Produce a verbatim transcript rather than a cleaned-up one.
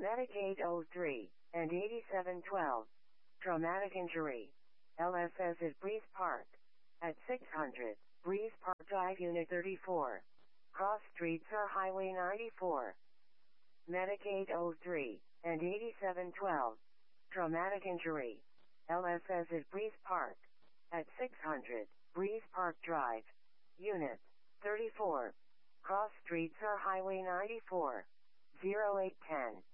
Medicaid oh three and eighty-seven twelve. Traumatic injury. L S S at Breeze Park. At six hundred, Breeze Park Drive Unit thirty-four. Cross Street Sur Highway ninety-four. Medicaid oh three and eighty-seven twelve. Traumatic injury. L S S at Breeze Park. At six hundred, Breeze Park Drive. Unit thirty-four. Cross Street Sur Highway ninety-four. zero eight one zero.